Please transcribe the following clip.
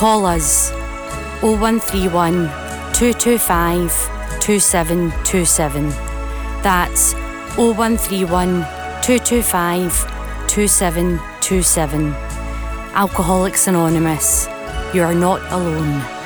Call us 0131 225 2727. That's 0131 225 2727. Alcoholics Anonymous, you are not alone.